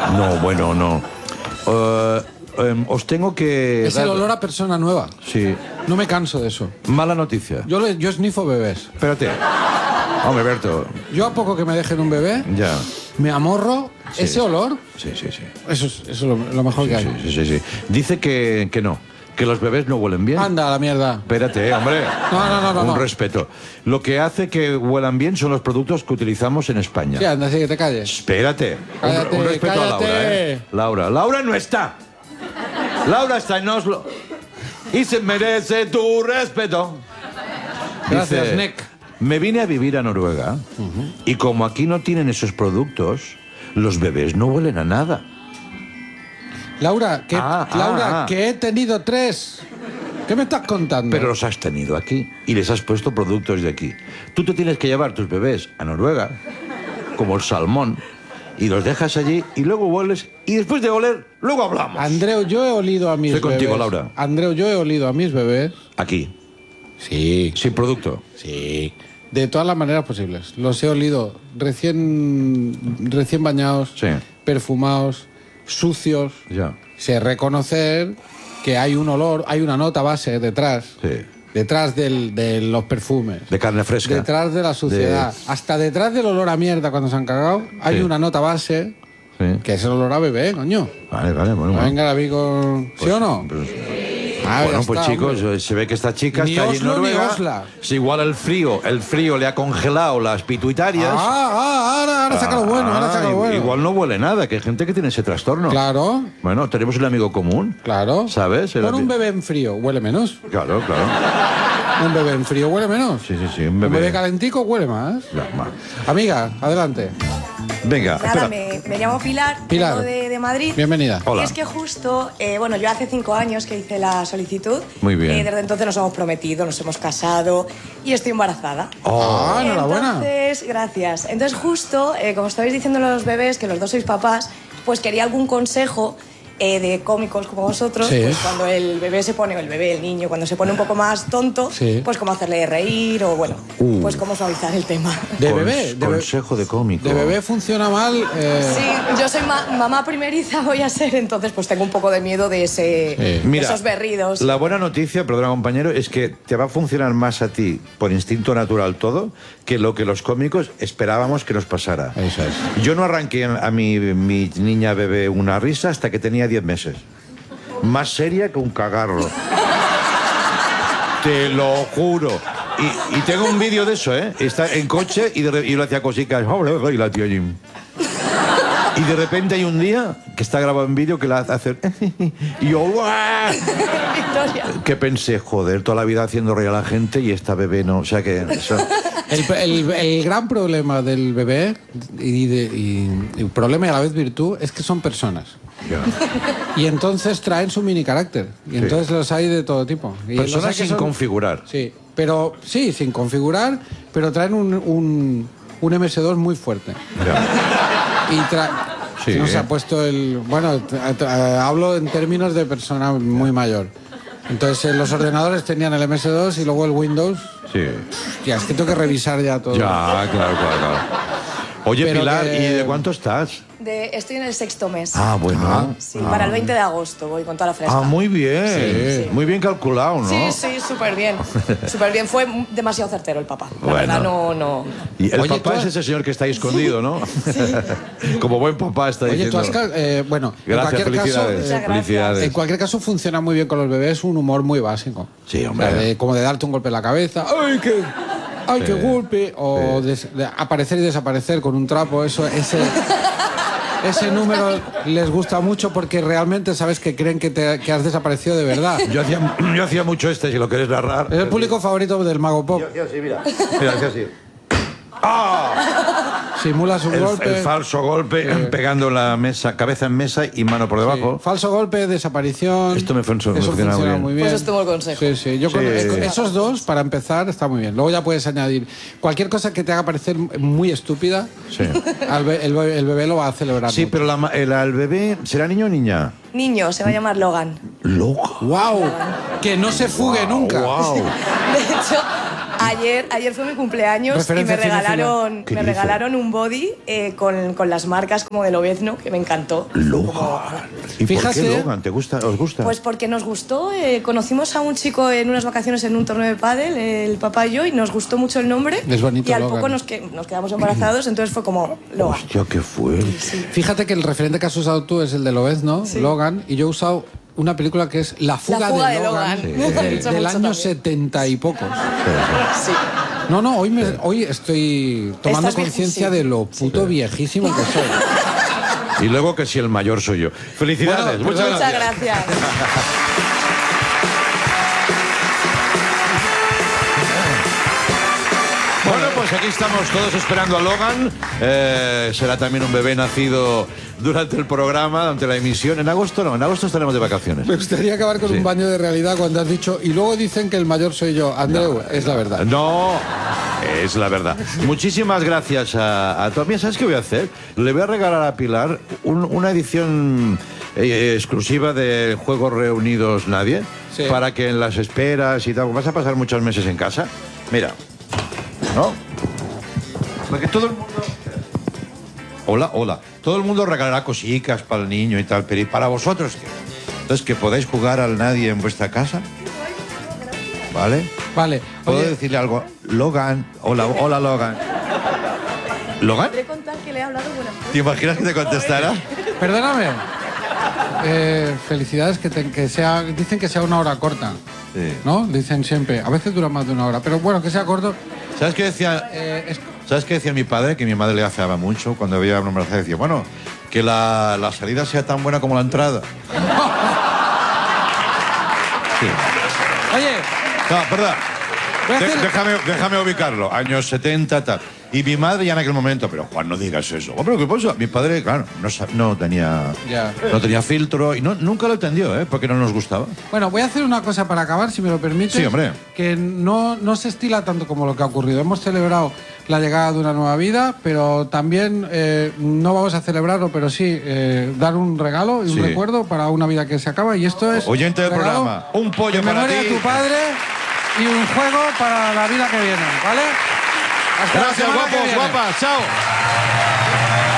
No, bueno, no. Os tengo que... Es el olor a persona nueva. Sí. No me canso de eso. Mala noticia. Yo snifo bebés. Espérate. Hombre, Berto. Yo a poco que me dejen un bebé, Ya. me amorro. Sí. Ese olor, Sí, sí, sí. eso es lo mejor que hay. Sí, sí, sí. Dice que no. Que los bebés no huelen bien. Anda, a la mierda. Espérate, hombre. No. Un respeto. Lo que hace que huelan bien son los productos que utilizamos en España. Sí, anda, así que te calles. Espérate. Cállate, un respeto cállate. a Laura, ¿eh? Laura no está. Laura está y no os lo... Y se merece tu respeto. Gracias, Dice, Nick. me vine a vivir a Noruega y como aquí no tienen esos productos, los bebés no huelen a nada. Laura, que he tenido 3. ¿Qué me estás contando? Pero los has tenido aquí y les has puesto productos de aquí. Tú te tienes que llevar tus bebés a Noruega, como el salmón, y los dejas allí y luego hueles y después de oler, luego hablamos. Andreu, yo he olido a mis Estoy bebés. contigo, Laura. Andreu, yo he olido a mis bebés. Aquí, Sí. sin producto. Sí. De todas las maneras posibles. Los he olido recién bañados, Sí. perfumados, sucios. Ya. Sé reconocer que hay un olor, hay una nota base detrás. Sí. Detrás de los perfumes. De carne fresca. Detrás de la suciedad. Hasta detrás del olor a mierda cuando se han cagado, hay Sí. una nota base Sí. que es el olor a bebé, coño. Vale, bueno. No venga David con... ¿Sí o no? Pues, Ah, bueno, ya pues está, chicos, hombre. se ve que esta chica Ni está allí en Oslo, ni Noruega. Osla. Si igual el frío le ha congelado las pituitarias. Ahora saca lo bueno, ahora saca lo bueno. Igual no huele nada, que hay gente que tiene ese trastorno. Claro, Bueno, tenemos un amigo común. claro. ¿Sabes? Pon un bebé en frío, huele menos. Claro. Un bebé en frío huele menos. Sí, un Un bebé. bebé calentico huele más. Ya, va. Amiga, adelante. Venga, Nada, espera. me llamo Pilar, Pilar. vengo de Madrid. Bienvenida. Hola. Y es que justo, yo hace 5 años que hice la solicitud. Muy bien. Desde entonces nos hemos prometido, nos hemos casado y estoy embarazada. Ah, enhorabuena. Entonces, gracias. Entonces justo, como estabais diciendo los bebés, que los dos sois papás, pues quería algún consejo de cómicos como vosotros, Sí. pues cuando el bebé se pone, o el bebé, el niño, cuando se pone un poco más tonto, Sí. pues cómo hacerle reír o pues cómo suavizar el tema. De bebé. Consejo de cómico. De bebé funciona mal. Sí, yo soy mamá primeriza, voy a ser, entonces pues tengo un poco de miedo de Mira, esos berridos. La buena noticia, perdona compañero, es que te va a funcionar más a ti por instinto natural todo que lo que los cómicos esperábamos que nos pasara. Eso es. Yo no arranqué a mi niña bebé una risa hasta que tenía 10 meses. Más seria que un cagarro. Te lo juro. Y tengo un vídeo de eso, ¿eh? Está en coche y lo hacía cositas. Y la tía Jim. Y de repente hay un día que está grabado en vídeo que la hace hacer... Y yo... ¡guau! Victoria. Que pensé, joder, toda la vida haciendo reír a la gente y esta bebé no. O sea que... Eso... El gran problema del bebé y problema y a la vez virtud es que son personas. Ya. Y entonces traen su mini carácter. Y entonces los hay de todo tipo. Y los Personas hay que sin configurar. Sí, pero sí, sin configurar, pero traen un MS2 muy fuerte. Ya. Y Sí. no se ha puesto el... Bueno, hablo en términos de persona muy mayor. Entonces los ordenadores tenían el MS2 y luego el Windows. Sí. Ya, es que tengo que revisar ya todo. Ya, claro. Oye, Pero Pilar, que- ¿y de cuánto estás? Estoy en el 6º mes. Ah, bueno. Sí, para el 20 de agosto voy con toda la fresca. Ah, muy bien. Sí. Muy bien calculado, ¿no? Sí, súper bien. Súper bien. Fue demasiado certero el papá. La Bueno. verdad, no. Y el Oye, papá tú es ese señor que está ahí escondido, ¿no? Como buen papá está Oye, diciendo. tú has... bueno, Gracias, en cualquier felicidades. Muchas gracias. Felicidades. En cualquier caso funciona muy bien con los bebés un humor muy básico. Sí, hombre. O sea, como de darte un golpe en la cabeza. ¡Ay, qué! ¡Ay, qué golpe! O de aparecer y desaparecer con un trapo. Ese número les gusta mucho porque realmente sabes que creen que has desaparecido de verdad. Yo hacía mucho si lo querés narrar. Es el público favorito del Mago Pop. Yo sí, mira. Mira, así. ¡Ah! Simula su golpe. El falso golpe pegando en la mesa, cabeza en mesa y mano por debajo. Sí. Falso golpe, desaparición. Esto me funciona muy bien. Pues estuvo el consejo. Sí. Yo con esos dos, para empezar, está muy bien. Luego ya puedes añadir cualquier cosa que te haga parecer muy estúpida. Sí. El bebé lo va a celebrar. Sí, mucho. pero el bebé, ¿será niño o niña? Niño, se va a llamar Logan. Loco. ¡Wow! Que no se fugue nunca. Wow. De hecho, Ayer fue mi cumpleaños y Referencia me regalaron un body con las marcas como de Lobezno, que me encantó. Logan. ¿Y Fíjate, por qué Logan? ¿Os gusta? Pues porque nos gustó. Conocimos a un chico en unas vacaciones en un torneo de pádel, el papá y yo, y nos gustó mucho el nombre. Es bonito, y al Logan. poco nos quedamos embarazados, entonces fue como Logan. Hostia, qué fuerte. Sí. Fíjate que el referente que has usado tú es el de Lobezno, Sí. Logan, y yo he usado una película que es La fuga, de Logan. del Me ha dicho del mucho año también. 70 y pocos. Sí. No, hoy estoy tomando Estás conciencia sí. de lo puto viejísimo que soy. Y luego que si el mayor soy yo. Felicidades. Bueno, muchas Muchas gracias. gracias. Bueno, pues aquí estamos todos esperando a Logan. Será también un bebé nacido durante el programa, durante la emisión. En agosto no, en agosto estaremos de vacaciones. Me gustaría acabar con Sí. un baño de realidad cuando has dicho, y luego dicen que el mayor soy yo. Andreu, es la verdad. No, es la verdad. Muchísimas gracias a tu amiga. ¿Sabes qué voy a hacer? Le voy a regalar a Pilar una edición exclusiva de Juegos Reunidos Nadie, Sí. para que en las esperas y tal, vas a pasar muchos meses en casa. Mira, ¿no? Porque todo el mundo... Hola. Todo el mundo regalará cositas para el niño y tal, pero ¿y para vosotros qué? Entonces, que podáis jugar al Nadie en vuestra casa. ¿Vale? Vale. ¿Puedo Oye, decirle algo? Logan. Hola, Logan. ¿Logan? Quería contar que le he hablado buenas cosas. ¿Te imaginas que te contestara? perdóname. Felicidades, dicen que sea una hora corta. Sí. ¿No? Dicen siempre. A veces dura más de una hora. Pero bueno, que sea corto. ¿Sabes qué decía? Es- ¿Sabes qué decía mi padre? Que mi madre le afeaba mucho cuando veía una embarazada. Decía, bueno, que la salida sea tan buena como la entrada. Sí. Oye, No, perdón. Voy a hacer- Déjame ubicarlo. Años 70, tal. Y mi madre ya en aquel momento, pero Juan, no digas eso. Oh, pero ¿qué pasa? Mi padre, claro, no tenía filtro y nunca lo entendió, ¿eh? Porque no nos gustaba. bueno, voy a hacer una cosa para acabar, si me lo permites. Sí, hombre. Que no se estila tanto como lo que ha ocurrido. Hemos celebrado la llegada de una nueva vida, pero también no vamos a celebrarlo, pero sí dar un regalo y un Sí. recuerdo para una vida que se acaba. Y esto es... Oyente del regalo programa, un pollo en para memoria ti. de tu padre y un juego para la vida que viene, ¿vale? Hasta la Gracias, semana que guapos, viene. guapas. Chao.